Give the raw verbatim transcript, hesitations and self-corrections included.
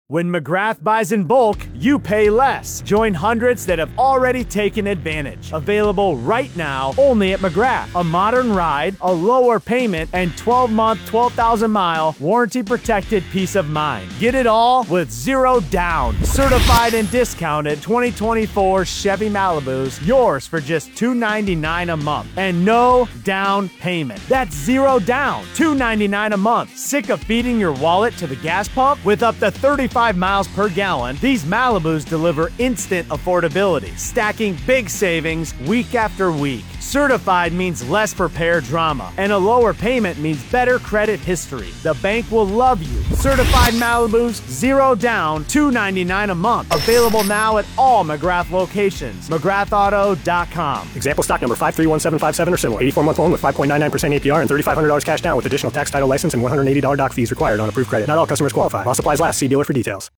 When McGrath buys in bulk, you pay less. Join hundreds that have already taken advantage. Available right now only at McGrath. A modern ride, a lower payment, and twelve month, twelve thousand mile warranty-protected peace of mind. Get it all with zero down. Certified and discounted twenty twenty-four Chevy Malibus, yours for just two hundred ninety-nine dollars a month. And no down payment. That's zero down, two hundred ninety-nine dollars a month. Sick of feeding your wallet to the gas pump? With up to thirty-five miles per gallon, these Malibus deliver instant affordability, stacking big savings week after week. Certified means less repair drama, and a lower payment means better credit history. The bank will love you. Certified Malibus, zero down, two hundred ninety-nine dollars a month. Available now at all McGrath locations. McGrath Auto dot com. Example stock number five three one seven five seven or similar. eighty-four month loan with five point nine nine percent A P R and thirty-five hundred dollars cash down with additional tax, title, license, and one hundred eighty dollars doc fees required on approved credit. Not all customers qualify. While supplies last, see dealer for details.